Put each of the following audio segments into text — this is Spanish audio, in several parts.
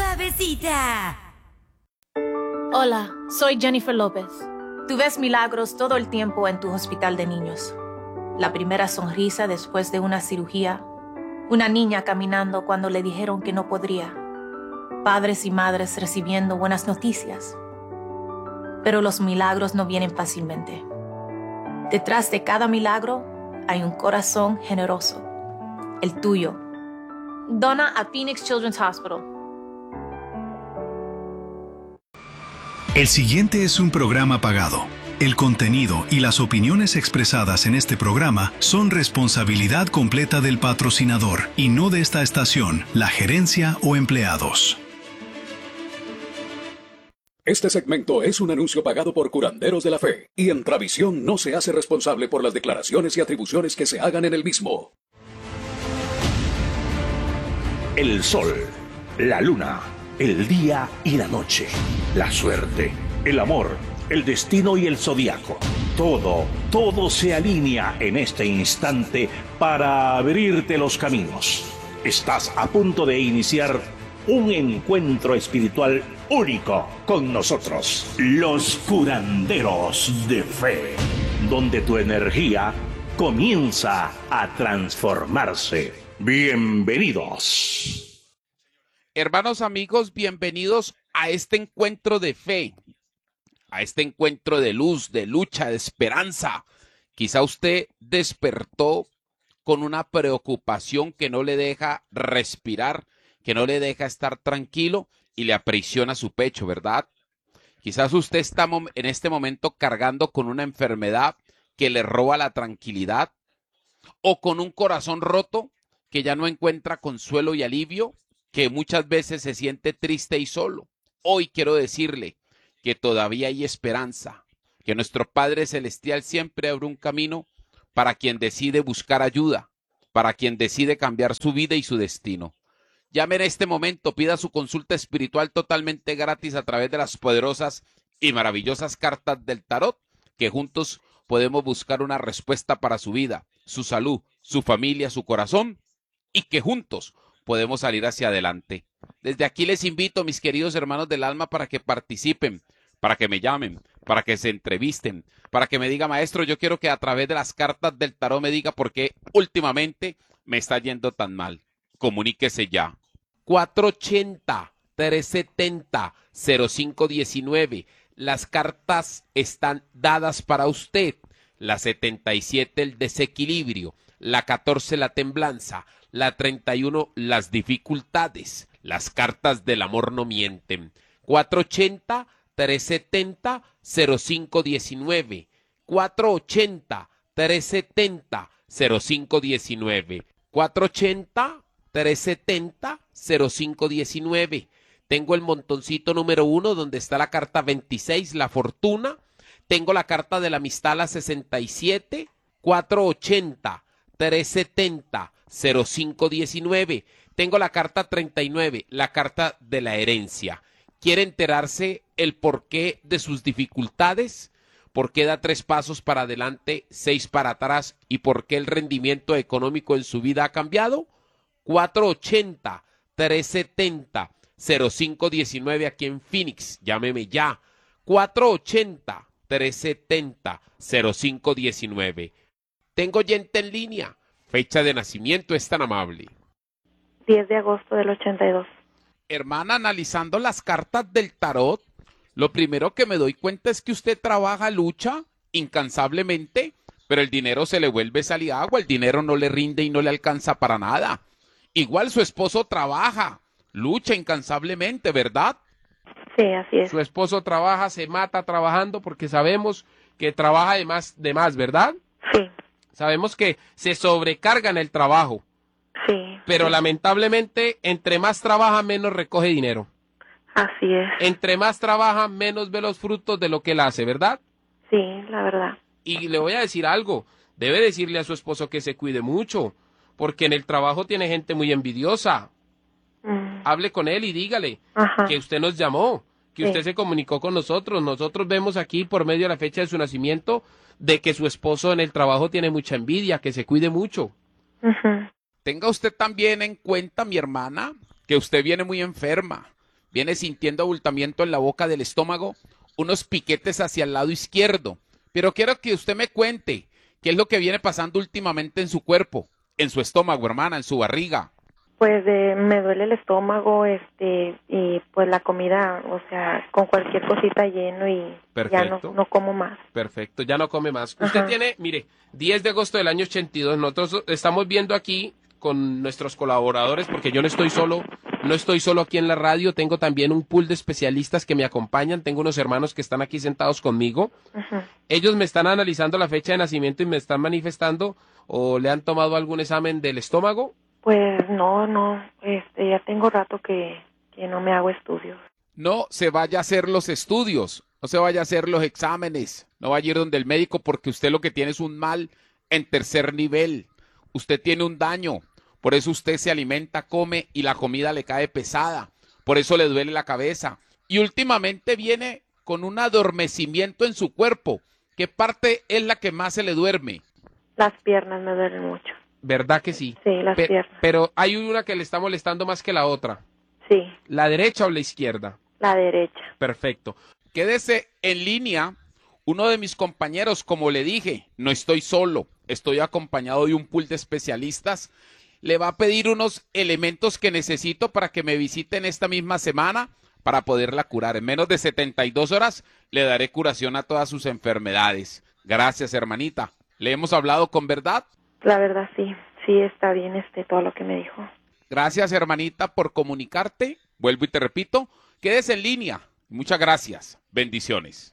Suavecita. Hola, soy Jennifer López. Tú ves milagros todo el tiempo en tu hospital de niños. La primera sonrisa después de una cirugía. Una niña caminando cuando le dijeron que no podría. Padres y madres recibiendo buenas noticias. Pero los milagros no vienen fácilmente. Detrás de cada milagro hay un corazón generoso. El tuyo. Dona a Phoenix Children's Hospital. El siguiente es un programa pagado. El contenido y las opiniones expresadas en este programa son responsabilidad completa del patrocinador y no de esta estación, la gerencia o empleados. Este segmento es un anuncio pagado por Curanderos de la Fe y Entravisión no se hace responsable por las declaraciones y atribuciones que se hagan en el mismo. El sol, la luna, el día y la noche, la suerte, el amor, el destino y el zodiaco. Todo se alinea en este instante para abrirte los caminos. Estás a punto de iniciar un encuentro espiritual único con nosotros, los curanderos de fe, donde tu energía comienza a transformarse. Bienvenidos. Hermanos, amigos, bienvenidos a este encuentro de fe, a este encuentro de luz, de lucha, de esperanza. Quizá usted despertó con una preocupación que no le deja respirar, que no le deja estar tranquilo y le aprisiona su pecho, ¿verdad? Quizás usted está en este momento cargando con una enfermedad que le roba la tranquilidad o con un corazón roto que ya no encuentra consuelo y alivio, que muchas veces se siente triste y solo. Hoy quiero decirle que todavía hay esperanza, que nuestro Padre Celestial siempre abre un camino para quien decide buscar ayuda, para quien decide cambiar su vida y su destino. Llame en este momento, pida su consulta espiritual totalmente gratis a través de las poderosas y maravillosas cartas del tarot, que juntos podemos buscar una respuesta para su vida, su salud, su familia, su corazón, y que juntos podemos salir hacia adelante. Desde aquí les invito, mis queridos hermanos del alma, para que participen, para que me llamen, para que se entrevisten, para que me diga, maestro, yo quiero que a través de las cartas del tarot me diga por qué últimamente me está yendo tan mal. Comuníquese ya. 480-370-0519. Las cartas están dadas para usted. La 77, el desequilibrio. La 14, la temblanza. La 31, las dificultades. Las cartas del amor no mienten. 480-370-0519. 480-370-0519. 480-370-0519. Tengo el montoncito número 1 donde está la carta 26, la fortuna. Tengo la carta de la amistad, la 67. 480-370-0519. Tengo la carta 39, la carta de la herencia. ¿Quiere enterarse el porqué de sus dificultades? ¿Por qué da 3 pasos para adelante, 6 para atrás? ¿Y por qué el rendimiento económico en su vida ha cambiado? 480-370-0519 aquí en Phoenix. Llámeme ya. 480-370-0519. Tengo gente en línea. Fecha de nacimiento, es tan amable. 10 de agosto del 82. Hermana, analizando las cartas del tarot, lo primero que me doy cuenta es que usted trabaja, lucha incansablemente, pero el dinero se le vuelve sal y agua, el dinero no le rinde y no le alcanza para nada. Igual su esposo trabaja, lucha incansablemente, ¿verdad? Sí, así es. Su esposo trabaja, se mata trabajando porque sabemos que trabaja de más, ¿verdad? Sí. Sabemos que se sobrecarga en el trabajo. Sí. Pero sí. Lamentablemente, entre más trabaja, menos recoge dinero. Así es. Entre más trabaja, menos ve los frutos de lo que él hace, ¿verdad? Sí, la verdad. Y le voy a decir algo, debe decirle a su esposo que se cuide mucho, porque en el trabajo tiene gente muy envidiosa. Hable con él y dígale que usted nos llamó, que usted se comunicó con nosotros. Nosotros vemos aquí por medio de la fecha de su nacimiento de que su esposo en el trabajo tiene mucha envidia, que se cuide mucho. Tenga usted también en cuenta, mi hermana, que usted viene muy enferma. viene sintiendo abultamiento en la boca del estómago, unos piquetes hacia el lado izquierdo. Pero quiero que usted me cuente qué es lo que viene pasando últimamente en su cuerpo, en su estómago, hermana, en su barriga. Pues me duele el estómago, y pues la comida, o sea, con cualquier cosita lleno y Perfecto. ya no como más. Perfecto, ya no come más. Ajá. Usted tiene, mire, 10 de agosto del año 82, nosotros estamos viendo aquí con nuestros colaboradores, porque yo no estoy solo aquí en la radio, tengo también un pool de especialistas que me acompañan, tengo unos hermanos que están aquí sentados conmigo. Ajá. Ellos me están analizando la fecha de nacimiento y me están manifestando o le han tomado algún examen del estómago. Pues no, ya tengo rato que no me hago estudios. No se vaya a hacer los estudios, no se vaya a hacer los exámenes, no vaya a ir donde el médico porque usted lo que tiene es un mal en tercer nivel. Usted tiene un daño, por eso usted se alimenta, come y la comida le cae pesada, por eso le duele la cabeza. Y últimamente viene con un adormecimiento en su cuerpo. ¿Qué parte es la que más se le duerme? Las piernas me duelen mucho. ¿Verdad que sí? Sí, las piernas. Pero hay una que le está molestando más que la otra. Sí, ¿La derecha o la izquierda? la derecha. Perfecto. Quédese en línea. Uno de mis compañeros, como le dije, no estoy solo, estoy acompañado de un pool de especialistas. Le va a pedir unos elementos que necesito para que me visiten esta misma semana para poderla curar. En menos de 72 horas le daré curación a todas sus enfermedades. Gracias, hermanita. ¿Le hemos hablado con verdad? La verdad sí está bien todo lo que me dijo. Gracias, hermanita, por comunicarte. Vuelvo y te repito, quédese en línea. Muchas gracias. Bendiciones.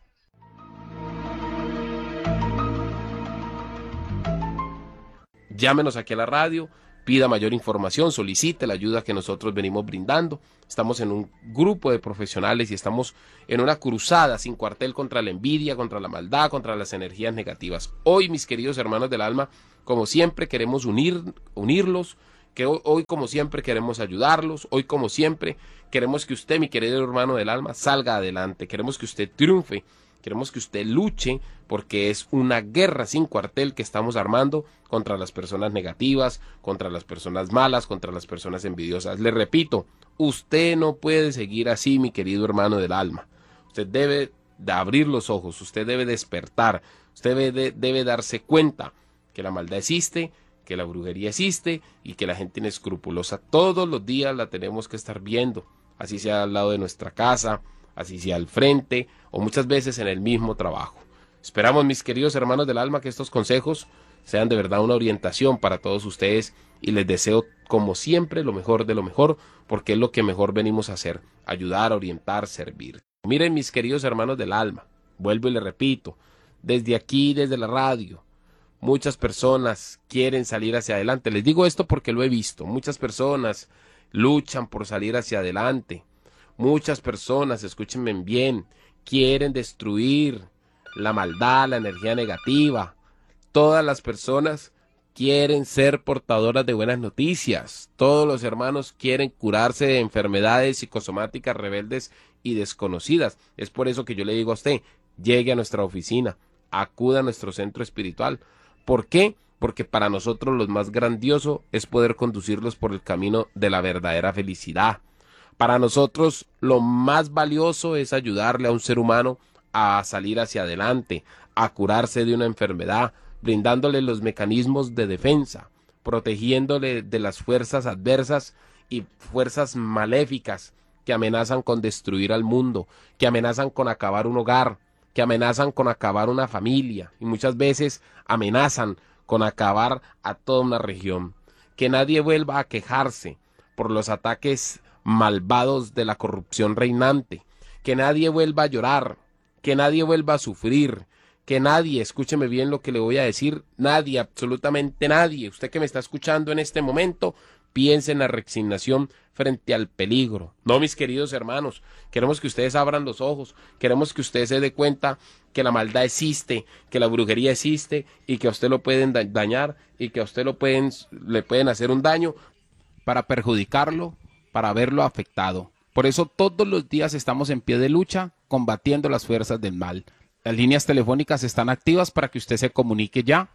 Llámenos aquí a la radio, pida mayor información, solicite la ayuda que nosotros venimos brindando. Estamos en un grupo de profesionales y estamos en una cruzada sin cuartel contra la envidia, contra la maldad, contra las energías negativas. Hoy, mis queridos hermanos del alma, como siempre queremos unirlos, que hoy como siempre queremos ayudarlos, hoy como siempre queremos que usted, mi querido hermano del alma, salga adelante, queremos que usted triunfe, queremos que usted luche, porque es una guerra sin cuartel que estamos armando contra las personas negativas, contra las personas malas, contra las personas envidiosas. Le repito, usted no puede seguir así, mi querido hermano del alma. Usted debe de abrir los ojos, usted debe despertar, usted debe darse cuenta que la maldad existe, que la brujería existe y que la gente inescrupulosa todos los días la tenemos que estar viendo, así sea al lado de nuestra casa, así sea al frente o muchas veces en el mismo trabajo. Esperamos, mis queridos hermanos del alma, que estos consejos sean de verdad una orientación para todos ustedes y les deseo como siempre lo mejor de lo mejor, porque es lo que mejor venimos a hacer, ayudar, orientar, servir. Miren, mis queridos hermanos del alma, vuelvo y les repito, desde aquí, desde la radio, muchas personas quieren salir hacia adelante. Les digo esto porque lo he visto. Muchas personas luchan por salir hacia adelante. Muchas personas, escúchenme bien, quieren destruir la maldad, la energía negativa. Todas las personas quieren ser portadoras de buenas noticias. Todos los hermanos quieren curarse de enfermedades psicosomáticas rebeldes y desconocidas. Es por eso que yo le digo a usted, llegue a nuestra oficina, acuda a nuestro centro espiritual. ¿Por qué? Porque para nosotros lo más grandioso es poder conducirlos por el camino de la verdadera felicidad. Para nosotros lo más valioso es ayudarle a un ser humano a salir hacia adelante, a curarse de una enfermedad, brindándole los mecanismos de defensa, protegiéndole de las fuerzas adversas y fuerzas maléficas que amenazan con destruir al mundo, que amenazan con acabar un hogar, que amenazan con acabar una familia y muchas veces amenazan con acabar a toda una región. Que nadie vuelva a quejarse por los ataques malvados de la corrupción reinante, que nadie vuelva a llorar, que nadie vuelva a sufrir, que nadie, escúcheme bien lo que le voy a decir, nadie, absolutamente nadie, usted que me está escuchando en este momento, piense en la resignación frente al peligro. No, mis queridos hermanos, queremos que ustedes abran los ojos, queremos que usted se dé cuenta que la maldad existe, que la brujería existe y que a usted lo pueden dañar y que a usted le pueden hacer un daño para perjudicarlo, para verlo afectado. Por eso todos los días estamos en pie de lucha combatiendo las fuerzas del mal. Las líneas telefónicas están activas para que usted se comunique ya.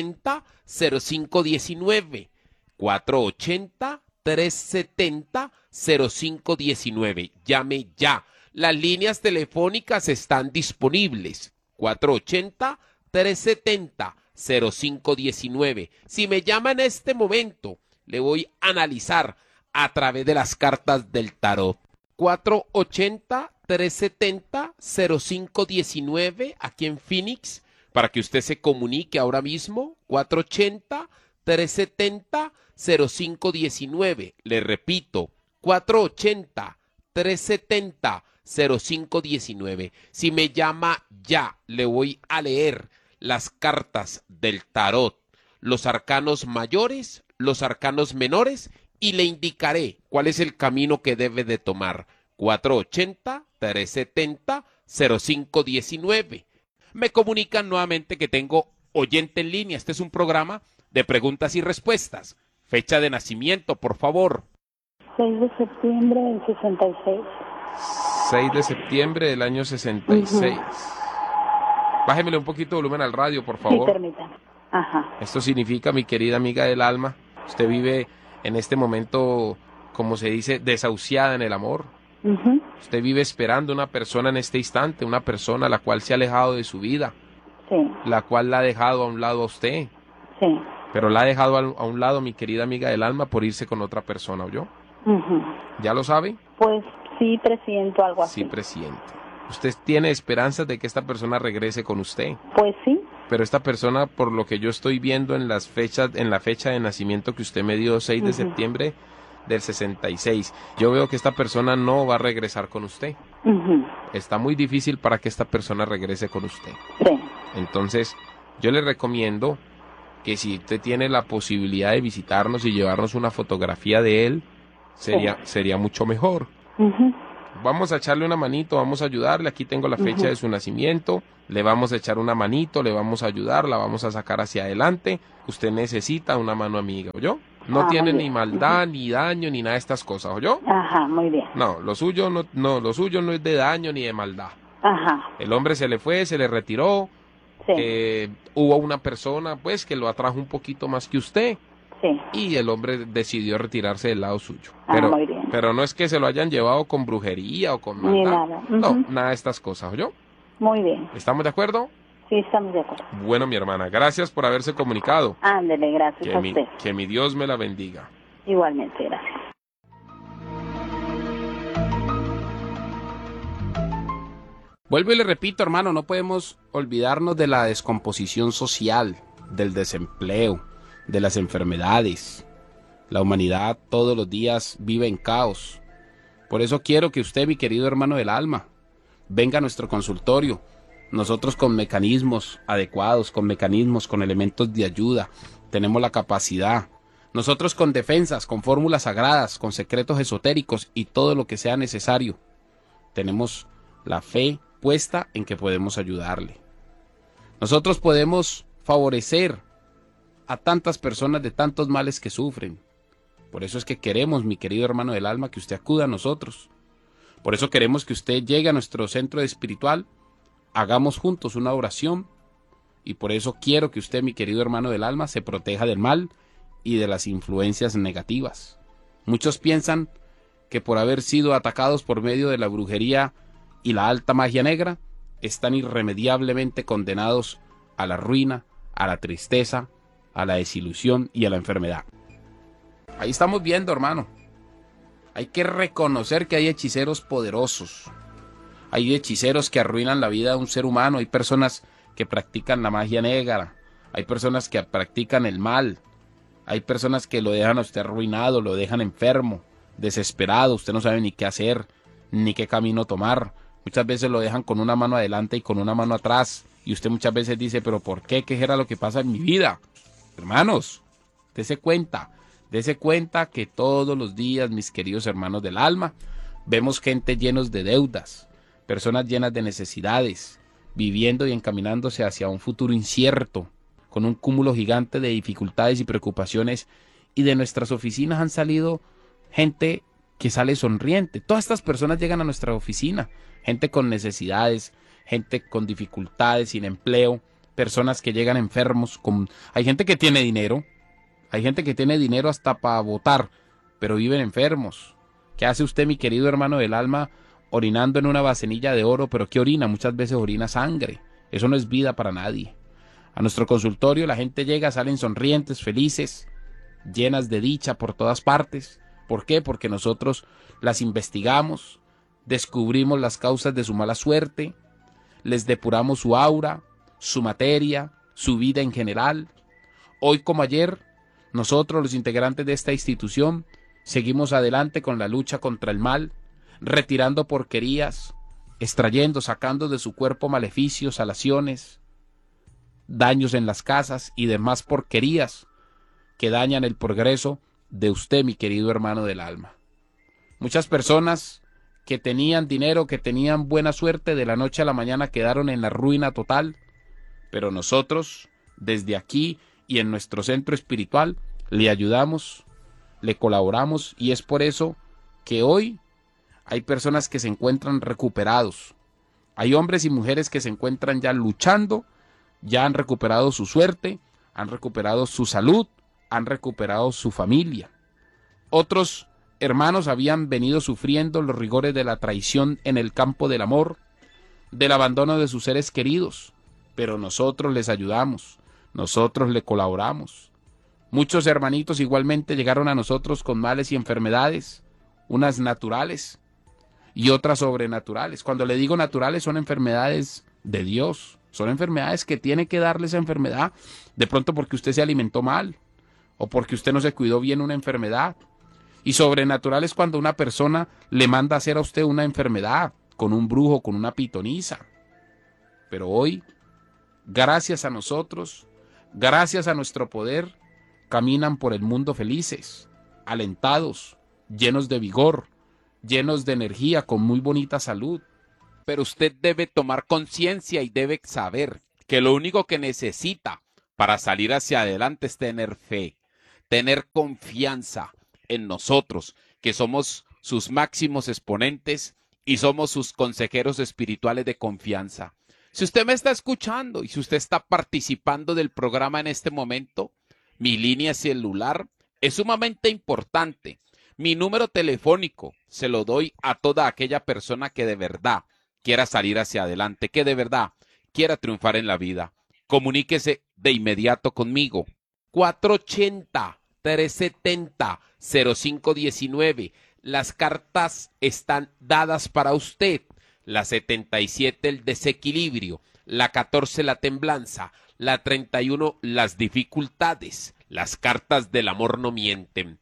480-370-0519. 480-370-0519. 0519. Llame ya. Las líneas telefónicas están disponibles. 480-370-0519. Si me llama en este momento, le voy a analizar a través de las cartas del tarot. 480-370-0519 aquí en Phoenix, para que usted se comunique ahora mismo. 480-370-0519. Le repito, 480-370-0519. Si me llama ya, le voy a leer las cartas del tarot, los arcanos mayores, los arcanos menores, y le indicaré cuál es el camino que debe de tomar. 480-370-0519. Me comunican nuevamente que tengo oyente en línea. Este es un programa de preguntas y respuestas. Fecha de nacimiento, por favor. 6 de septiembre del 66. 6 de septiembre del año 66. Bájemele un poquito de volumen al radio, por favor. Sí, permítame. Ajá. Esto significa, mi querida amiga del alma, usted vive en este momento, como se dice, desahuciada en el amor. Usted vive esperando una persona en este instante, una persona a la cual se ha alejado de su vida, Sí. la cual la ha dejado a un lado a usted, Sí. pero la ha dejado a un lado, mi querida amiga del alma, por irse con otra persona, ¿oyó? ¿Ya lo sabe? Pues sí presiento algo así. Sí, presiente. Usted tiene esperanzas de que esta persona regrese con usted. Pues sí. Pero esta persona, por lo que yo estoy viendo en las fechas, en la fecha de nacimiento que usted me dio, 6 de septiembre del 66, yo veo que esta persona no va a regresar con usted. Está muy difícil para que esta persona regrese con usted. Sí. Entonces, yo le recomiendo que si usted tiene la posibilidad de visitarnos y llevarnos una fotografía de él, sería mucho mejor. Vamos a echarle una manito, vamos a ayudarle. Aquí tengo la fecha de su nacimiento. Le vamos a echar una manito, le vamos a ayudar, la vamos a sacar hacia adelante. Usted necesita una mano amiga, ¿oyó? No tiene ni maldad, ni daño, ni nada de estas cosas, ¿oyó? Ajá, muy bien. No, lo suyo no es de daño ni de maldad. Ajá. El hombre se le fue, se le retiró. Sí. Hubo una persona, pues, que lo atrajo un poquito más que usted. Sí. Y el hombre decidió retirarse del lado suyo. Muy bien. Pero no es que se lo hayan llevado con brujería o con Ni maldad. nada. No, nada de estas cosas, ¿oyó? Muy bien. ¿Estamos de acuerdo? Sí, estamos de acuerdo. Bueno, mi hermana, gracias por haberse comunicado. Ándele, gracias a usted. Que mi Dios me la bendiga. Igualmente, gracias. Vuelvo y le repito, hermano, no podemos olvidarnos de la descomposición social, del desempleo, de las enfermedades. La humanidad todos los días vive en caos. Por eso quiero que usted, mi querido hermano del alma, venga a nuestro consultorio. Nosotros con mecanismos adecuados, con mecanismos, con elementos de ayuda, tenemos la capacidad. Nosotros con defensas, con fórmulas sagradas, con secretos esotéricos y todo lo que sea necesario. Tenemos la fe puesta en que podemos ayudarle. Nosotros podemos favorecer a tantas personas de tantos males que sufren. Por eso es que queremos, mi querido hermano del alma, que usted acuda a nosotros. Por eso queremos que usted llegue a nuestro centro espiritual, hagamos juntos una oración, y por eso quiero que usted, mi querido hermano del alma, se proteja del mal y de las influencias negativas. Muchos piensan que por haber sido atacados por medio de la brujería y la alta magia negra, están irremediablemente condenados a la ruina, a la tristeza, a la desilusión y a la enfermedad. Ahí estamos viendo, hermano. Hay que reconocer que hay hechiceros poderosos. Hay hechiceros que arruinan la vida de un ser humano. Hay personas que practican la magia negra. Hay personas que practican el mal. Hay personas que lo dejan a usted arruinado, lo dejan enfermo, desesperado. Usted no sabe ni qué hacer, ni qué camino tomar. Muchas veces lo dejan con una mano adelante y con una mano atrás. Y usted muchas veces dice, ¿pero por qué? ¿Qué era lo que pasa en mi vida? Hermanos, dése cuenta que todos los días, mis queridos hermanos del alma, vemos gente llenos de deudas, personas llenas de necesidades, viviendo y encaminándose hacia un futuro incierto, con un cúmulo gigante de dificultades y preocupaciones, y de nuestras oficinas han salido gente que sale sonriente. Todas estas personas llegan a nuestra oficina, gente con necesidades, gente con dificultades, sin empleo, personas que llegan enfermos, hay gente que tiene dinero, hasta para votar, pero viven enfermos, ¿Qué hace usted, mi querido hermano del alma, orinando en una vasenilla de oro? ¿Pero qué orina? Muchas veces orina sangre. Eso no es vida para nadie. A nuestro consultorio la gente llega, salen sonrientes, felices, llenas de dicha por todas partes. ¿Por qué? Porque nosotros las investigamos, descubrimos las causas de su mala suerte, les depuramos su aura, su materia, su vida en general. Hoy como ayer, nosotros los integrantes de esta institución seguimos adelante con la lucha contra el mal, retirando porquerías, extrayendo, sacando de su cuerpo maleficios, salaciones, daños en las casas y demás porquerías que dañan el progreso de usted, mi querido hermano del alma. Muchas personas que tenían dinero, que tenían buena suerte, de la noche a la mañana quedaron en la ruina total, pero nosotros, desde aquí y en nuestro centro espiritual, le ayudamos, le colaboramos, y es por eso que hoy hay personas que se encuentran recuperados. Hay hombres y mujeres que se encuentran ya luchando, ya han recuperado su suerte, han recuperado su salud, han recuperado su familia. Otros hermanos habían venido sufriendo los rigores de la traición en el campo del amor, del abandono de sus seres queridos, pero nosotros les ayudamos, nosotros le colaboramos. Muchos hermanitos igualmente llegaron a nosotros con males y enfermedades, unas naturales y otras sobrenaturales. Cuando le digo naturales, son enfermedades de Dios, son enfermedades que tiene que darle esa enfermedad, de pronto porque usted se alimentó mal, o porque usted no se cuidó bien una enfermedad. Y sobrenatural es cuando una persona le manda a hacer a usted una enfermedad, con un brujo, con una pitonisa. Pero hoy, gracias a nosotros, gracias a nuestro poder, caminan por el mundo felices, alentados, llenos de vigor, llenos de energía, con muy bonita salud. Pero usted debe tomar conciencia y debe saber que lo único que necesita para salir hacia adelante es tener fe, tener confianza en nosotros, que somos sus máximos exponentes y somos sus consejeros espirituales de confianza. Si usted me está escuchando y si usted está participando del programa en este momento, mi línea celular es sumamente importante. Mi número telefónico se lo doy a toda aquella persona que de verdad quiera salir hacia adelante, que de verdad quiera triunfar en la vida. Comuníquese de inmediato conmigo. 480-370-0519. Las cartas están dadas para usted. La 77, el desequilibrio. La 14, la temblanza. La 31, las dificultades. Las cartas del amor no mienten.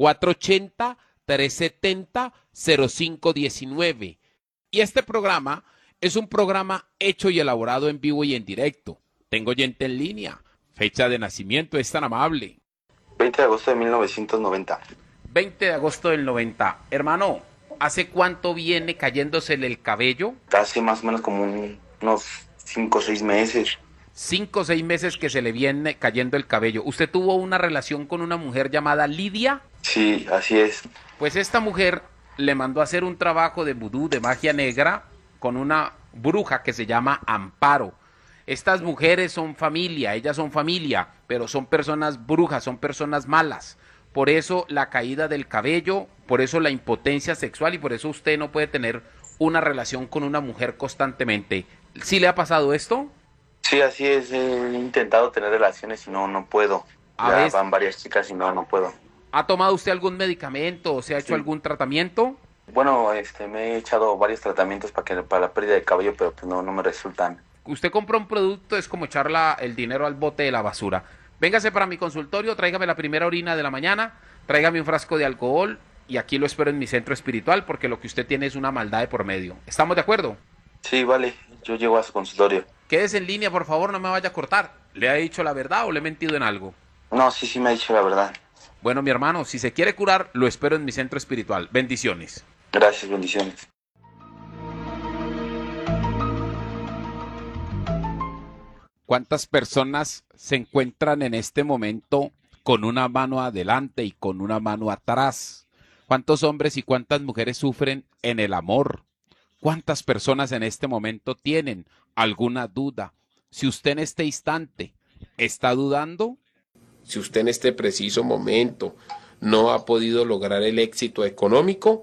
480-370-0519. Y este programa es un programa hecho y elaborado en vivo y en directo. Tengo oyente en línea. Fecha de nacimiento, es tan amable. 20 de agosto de 1990. 20 de agosto del 90. Hermano, ¿hace cuánto viene cayéndosele el cabello? Hace más o menos como unos 5 o 6 meses. 5 o 6 meses que se le viene cayendo el cabello. ¿Usted tuvo una relación con una mujer llamada Lidia? Sí, así es. Pues esta mujer le mandó a hacer un trabajo de vudú, de magia negra, con una bruja que se llama Amparo. Estas mujeres son familia, ellas son familia, pero son personas brujas, son personas malas. Por eso la caída del cabello, por eso la impotencia sexual y por eso usted no puede tener una relación con una mujer constantemente. ¿Sí le ha pasado esto? Sí, así es. He intentado tener relaciones y no puedo. Ya van varias chicas y no puedo. ¿Ha tomado usted algún medicamento o se ha hecho algún tratamiento? Bueno, me he echado varios tratamientos para la pérdida de cabello, pero pues no me resultan. Usted compra un producto, es como echar el dinero al bote de la basura. Véngase para mi consultorio, tráigame la primera orina de la mañana, tráigame un frasco de alcohol y aquí lo espero en mi centro espiritual porque lo que usted tiene es una maldad de por medio. ¿Estamos de acuerdo? Sí, vale, yo llego a su consultorio. Quédese en línea, por favor, no me vaya a cortar. ¿Le ha dicho la verdad o le he mentido en algo? No, sí me ha dicho la verdad. Bueno, mi hermano, si se quiere curar, lo espero en mi centro espiritual. Bendiciones. Gracias, bendiciones. ¿Cuántas personas se encuentran en este momento con una mano adelante y con una mano atrás? ¿Cuántos hombres y cuántas mujeres sufren en el amor? ¿Cuántas personas en este momento tienen alguna duda? Si usted en este instante está dudando, si usted en este preciso momento no ha podido lograr el éxito económico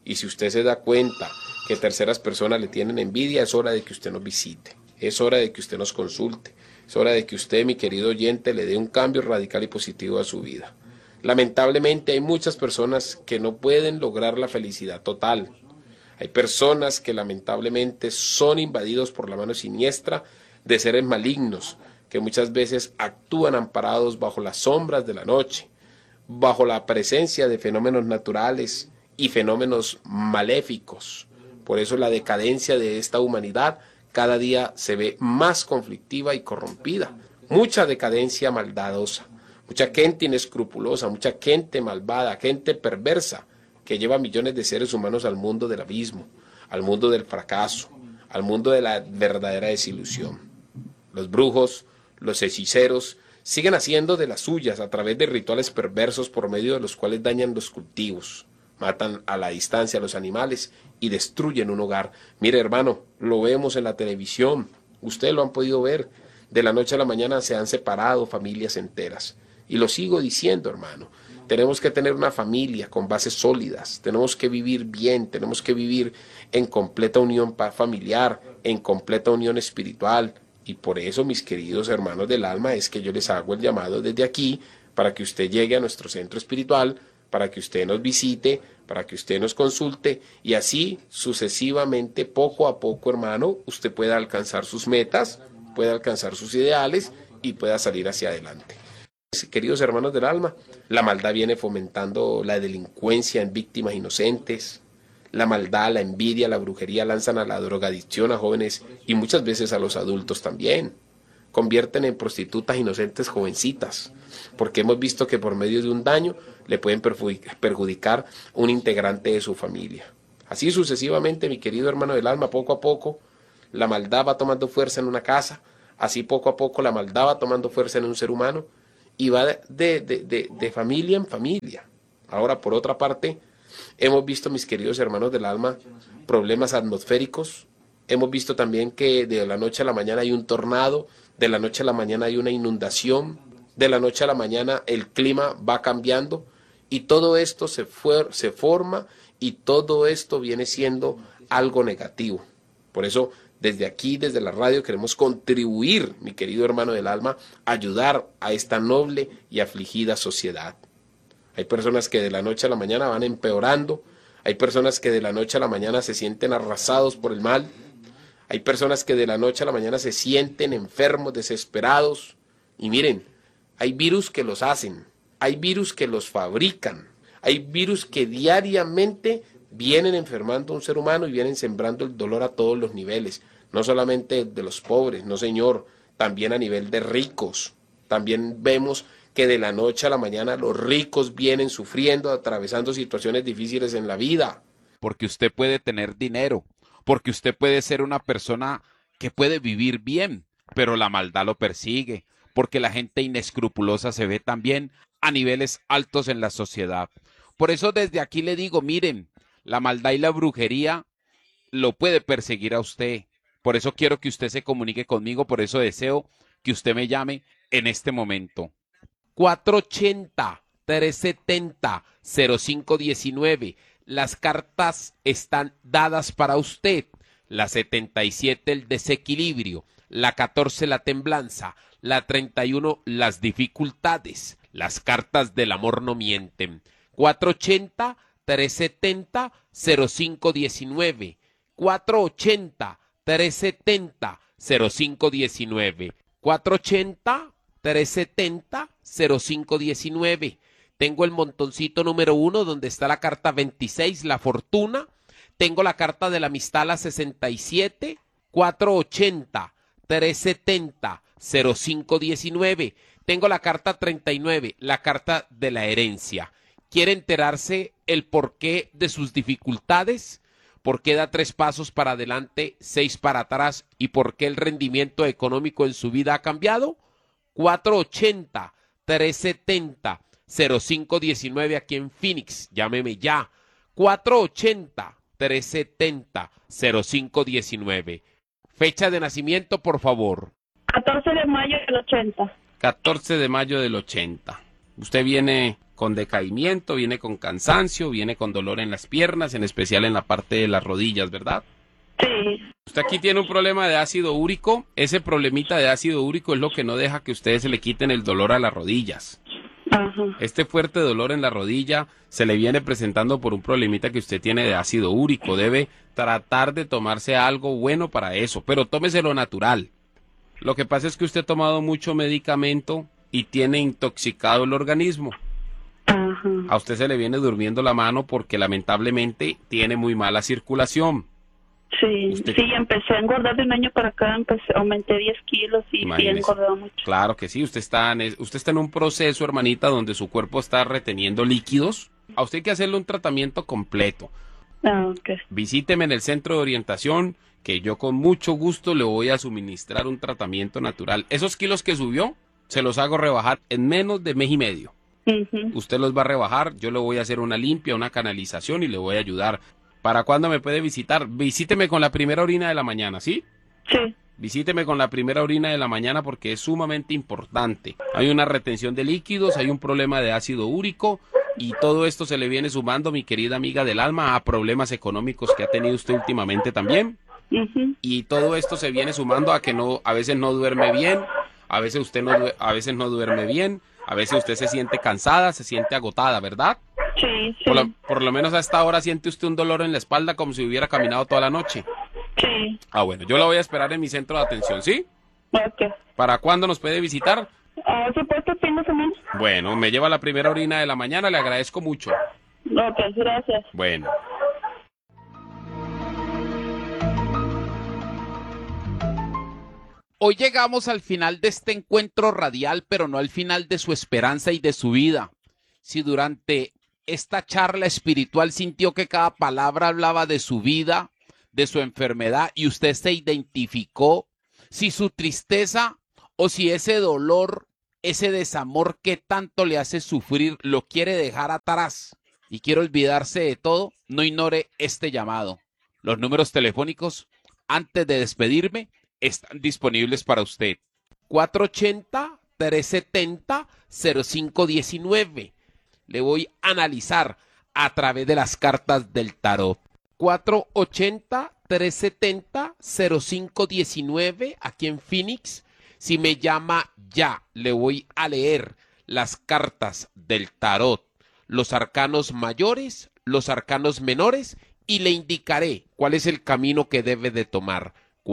Y si usted se da cuenta que terceras personas le tienen envidia, es hora de que usted nos visite, es hora de que usted nos consulte, es hora de que usted, mi querido oyente, le dé un cambio radical y positivo a su vida. Lamentablemente hay muchas personas que no pueden lograr la felicidad total. Hay personas que lamentablemente son invadidos por la mano siniestra de seres malignos, que muchas veces actúan amparados bajo las sombras de la noche, bajo la presencia de fenómenos naturales y fenómenos maléficos. Por eso la decadencia de esta humanidad cada día se ve más conflictiva y corrompida. Mucha decadencia maldadosa, mucha gente inescrupulosa, mucha gente malvada, gente perversa, que lleva millones de seres humanos al mundo del abismo, al mundo del fracaso, al mundo de la verdadera desilusión. Los brujos, los hechiceros, siguen haciendo de las suyas a través de rituales perversos por medio de los cuales dañan los cultivos, matan a la distancia a los animales y destruyen un hogar. Mire, hermano, lo vemos en la televisión, ustedes lo han podido ver, de la noche a la mañana se han separado familias enteras. Y lo sigo diciendo, hermano, tenemos que tener una familia con bases sólidas, tenemos que vivir bien, tenemos que vivir en completa unión familiar, en completa unión espiritual. Y por eso, mis queridos hermanos del alma, es que yo les hago el llamado desde aquí para que usted llegue a nuestro centro espiritual, para que usted nos visite, para que usted nos consulte y así sucesivamente, poco a poco, hermano, usted pueda alcanzar sus metas, pueda alcanzar sus ideales y pueda salir hacia adelante. Queridos hermanos del alma, la maldad viene fomentando la delincuencia en víctimas inocentes. La maldad, la envidia, la brujería lanzan a la drogadicción a jóvenes y muchas veces a los adultos también. Convierten en prostitutas inocentes jovencitas, porque hemos visto que por medio de un daño le pueden perjudicar un integrante de su familia. Así sucesivamente, mi querido hermano del alma, poco a poco la maldad va tomando fuerza en una casa, así poco a poco la maldad va tomando fuerza en un ser humano y va de familia en familia. Ahora, por otra parte, hemos visto, mis queridos hermanos del alma, problemas atmosféricos. Hemos visto también que de la noche a la mañana hay un tornado, de la noche a la mañana hay una inundación, de la noche a la mañana el clima va cambiando y todo esto se forma y todo esto viene siendo algo negativo. Por eso, desde aquí, desde la radio, queremos contribuir, mi querido hermano del alma, a ayudar a esta noble y afligida sociedad. Hay personas que de la noche a la mañana van empeorando, hay personas que de la noche a la mañana se sienten arrasados por el mal, hay personas que de la noche a la mañana se sienten enfermos, desesperados, y miren, hay virus que los hacen, hay virus que los fabrican, hay virus que diariamente vienen enfermando a un ser humano y vienen sembrando el dolor a todos los niveles, no solamente de los pobres, no señor, también a nivel de ricos. También vemos que de la noche a la mañana los ricos vienen sufriendo, atravesando situaciones difíciles en la vida. Porque usted puede tener dinero, porque usted puede ser una persona que puede vivir bien, pero la maldad lo persigue, porque la gente inescrupulosa se ve también a niveles altos en la sociedad. Por eso desde aquí le digo, miren, la maldad y la brujería lo puede perseguir a usted. Por eso quiero que usted se comunique conmigo, por eso deseo que usted me llame en este momento. 480-370-0519. Las cartas están dadas para usted. La 77, el desequilibrio. La 14, la temblanza. La 31, las dificultades. Las cartas del amor no mienten. 480-370-0519. 480-370-0519. 480-370-0519. Tengo el montoncito número 1 donde está la carta 26, la fortuna. Tengo la carta de la amistad, la 67. 480-370-0519. Tengo la carta 39, la carta de la herencia. ¿Quiere enterarse el porqué de sus dificultades? ¿Por qué da 3 pasos para adelante, 6 para atrás? ¿Y por qué el rendimiento económico en su vida ha cambiado? 480-370-0519 aquí en Phoenix. Llámeme ya. 480-370-0519. Fecha de nacimiento, por favor. 14 de mayo del 80. 14 de mayo del 80. Usted viene con decaimiento, viene con cansancio, viene con dolor en las piernas, en especial en la parte de las rodillas, ¿verdad? Sí. Usted aquí tiene un problema de ácido úrico. Ese problemita de ácido úrico es lo que no deja que ustedes se le quiten el dolor a las rodillas. Ajá. Este fuerte dolor en la rodilla se le viene presentando por un problemita que usted tiene de ácido úrico. Debe tratar de tomarse algo bueno para eso, pero tómeselo natural. Lo que pasa es que usted ha tomado mucho medicamento y tiene intoxicado el organismo. Ajá. A usted se le viene durmiendo la mano porque lamentablemente tiene muy mala circulación. Sí, sí, empecé a engordar de un año para acá, aumenté 10 kilos y sí he engordado mucho. Claro que sí, usted está en un proceso, hermanita, donde su cuerpo está reteniendo líquidos. A usted hay que hacerle un tratamiento completo. Okay. Visíteme en el centro de orientación, que yo con mucho gusto le voy a suministrar un tratamiento natural. Esos kilos que subió, se los hago rebajar en menos de mes y medio. Usted los va a rebajar, yo le voy a hacer una limpia, una canalización y le voy a ayudar. ¿Para cuándo me puede visitar? Visíteme con la primera orina de la mañana, ¿sí? Sí. Visíteme con la primera orina de la mañana porque es sumamente importante. Hay una retención de líquidos, hay un problema de ácido úrico y todo esto se le viene sumando, mi querida amiga del alma, a problemas económicos que ha tenido usted últimamente también. Y todo esto se viene sumando a que a veces no duerme bien, a veces no duerme bien, a veces usted se siente cansada, se siente agotada, ¿verdad? Sí, sí. Por lo menos a esta hora siente usted un dolor en la espalda como si hubiera caminado toda la noche. Sí. Ah, bueno, yo la voy a esperar en mi centro de atención, ¿sí? Ok. ¿Para cuándo nos puede visitar? Supuesto fin de semana. Bueno, me lleva la primera orina de la mañana, le agradezco mucho. Ok, gracias. Bueno. Hoy llegamos al final de este encuentro radial, pero no al final de su esperanza y de su vida. Si durante esta charla espiritual sintió que cada palabra hablaba de su vida, de su enfermedad y usted se identificó, si su tristeza o si ese dolor, ese desamor que tanto le hace sufrir lo quiere dejar atrás y quiere olvidarse de todo, no ignore este llamado. Los números telefónicos, antes de despedirme, están disponibles para usted. 480-370-0519. Le voy a analizar a través de las cartas del tarot. 480-370-0519 aquí en Phoenix. Si me llama ya, le voy a leer las cartas del tarot, los arcanos mayores, los arcanos menores y le indicaré cuál es el camino que debe de tomar.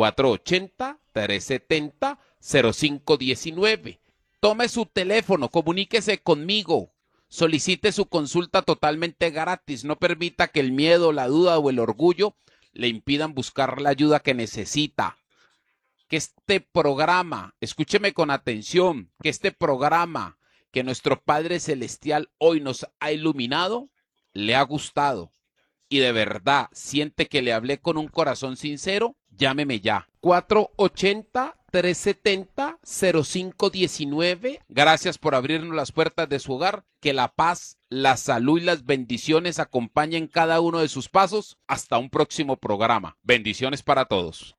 480-370-0519. Tome su teléfono, comuníquese conmigo. Solicite su consulta totalmente gratis. No permita que el miedo, la duda o el orgullo le impidan buscar la ayuda que necesita. Que este programa, escúcheme con atención, que este programa que nuestro Padre Celestial hoy nos ha iluminado, le ha gustado. Y de verdad siente que le hablé con un corazón sincero, llámeme ya. 480-370-0519. Gracias por abrirnos las puertas de su hogar. Que la paz, la salud y las bendiciones acompañen cada uno de sus pasos. Hasta un próximo programa. Bendiciones para todos.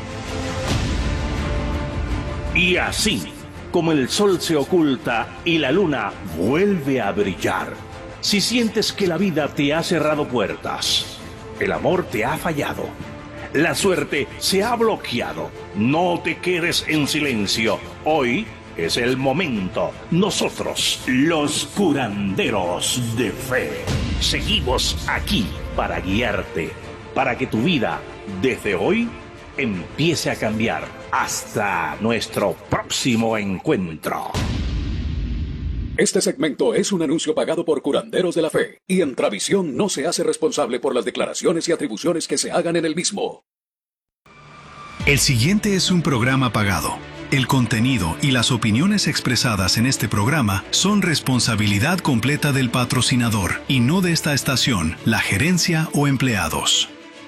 Y así, como el sol se oculta y la luna vuelve a brillar, si sientes que la vida te ha cerrado puertas, el amor te ha fallado, la suerte se ha bloqueado, no te quedes en silencio. Hoy es el momento. Nosotros, los curanderos de fe, seguimos aquí para guiarte, para que tu vida, desde hoy, empiece a cambiar. Hasta nuestro próximo encuentro. Este segmento es un anuncio pagado por Curanderos de la Fe y Entravisión no se hace responsable por las declaraciones y atribuciones que se hagan en el mismo. El siguiente es un programa pagado. El contenido y las opiniones expresadas en este programa son responsabilidad completa del patrocinador y no de esta estación, la gerencia o empleados.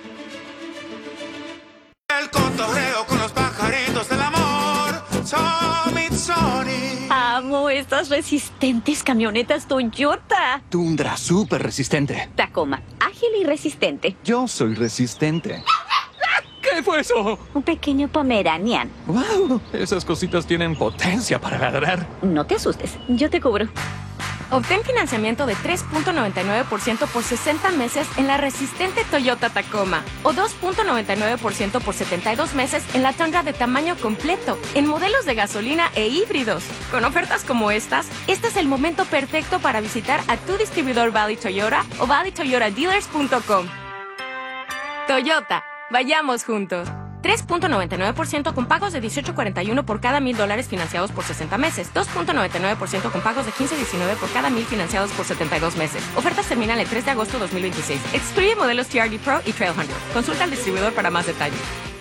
El cotorreo con los pajaritos del amor, Sony. Amo estas resistentes camionetas Toyota. Tundra, súper resistente. Tacoma, ágil y resistente. Yo soy resistente. ¿Qué fue eso? Un pequeño Pomeranian. ¡Wow! Esas cositas tienen potencia para ladrar. No te asustes, yo te cubro. Obtén financiamiento de 3.99% por 60 meses en la resistente Toyota Tacoma o 2.99% por 72 meses en la Tundra de tamaño completo, en modelos de gasolina e híbridos. Con ofertas como estas, este es el momento perfecto para visitar a tu distribuidor Valley Toyota o valleytoyotadealers.com. Toyota, vayamos juntos. 3.99% con pagos de $18.41 por cada $1,000 financiados por 60 meses. 2.99% con pagos de $15.19 por cada 1,000 financiados por 72 meses. Ofertas terminan el 3 de agosto de 2026. Excluye modelos TRD Pro y Trailhunter. Consulta al distribuidor para más detalles.